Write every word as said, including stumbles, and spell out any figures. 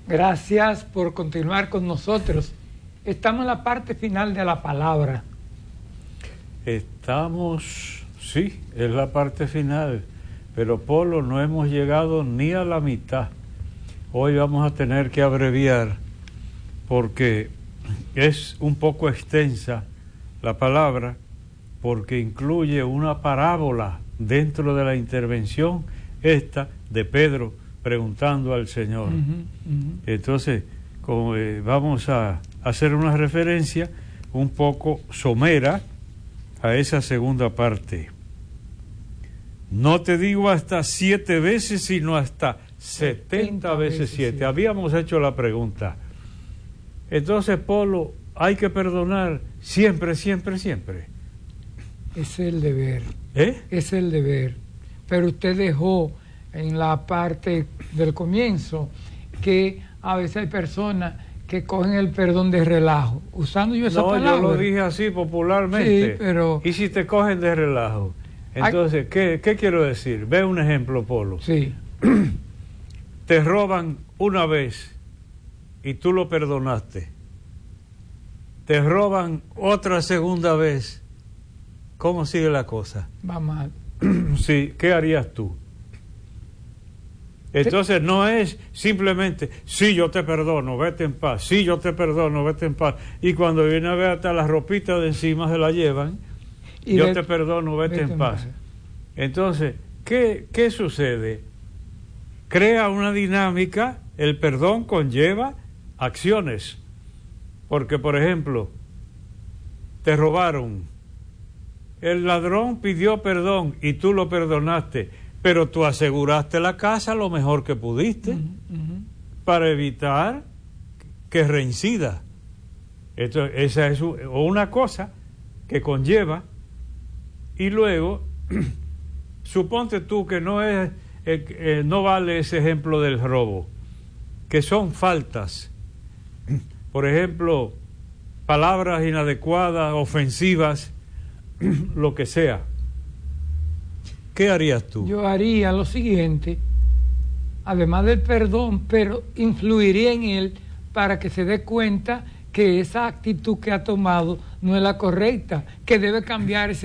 Gracias por continuar con nosotros. Estamos en la parte final de la palabra. Estamos, sí, es la parte final, pero Polo, no hemos llegado ni a la mitad. Hoy vamos a tener que abreviar porque es un poco extensa la palabra, porque incluye una parábola dentro de la intervención esta de Pedro preguntando al Señor. Uh-huh, uh-huh. Entonces, como, eh, vamos a hacer una referencia un poco somera a esa segunda parte. No te digo hasta siete veces, sino hasta setenta veces siete. Habíamos hecho la pregunta. Entonces, Polo, hay que perdonar siempre, siempre, siempre. Es el deber. ¿Eh? Es el deber. Pero usted dejó en la parte del comienzo que a veces hay personas que cogen el perdón de relajo, usando yo esa no, palabra. No, yo lo dije así popularmente. Sí, pero... ¿Y si te cogen de relajo? Entonces, hay... ¿qué, ¿qué quiero decir? Ve un ejemplo, Polo. Sí. Te roban una vez y tú lo perdonaste. Te roban otra segunda vez. ¿Cómo sigue la cosa? Va mal. Sí, ¿qué harías tú? Entonces no es simplemente, sí, yo te perdono, vete en paz, sí, yo te perdono, vete en paz. Y cuando viene a ver hasta la ropita de encima se la llevan, y yo de, te perdono, vete, vete en paz. En Entonces, ¿qué, ¿qué sucede? Crea una dinámica, el perdón conlleva acciones. Porque, por ejemplo, te robaron, el ladrón pidió perdón y tú lo perdonaste, pero tú aseguraste la casa lo mejor que pudiste, uh-huh, uh-huh. para evitar que reincida. Esto, esa es una cosa que conlleva. Y luego, suponte tú que no es eh, eh, no vale ese ejemplo del robo, que son faltas. Por ejemplo, palabras inadecuadas, ofensivas, lo que sea. ¿Qué harías tú? Yo haría lo siguiente, además del perdón, pero influiría en él para que se dé cuenta que esa actitud que ha tomado no es la correcta, que debe cambiar ese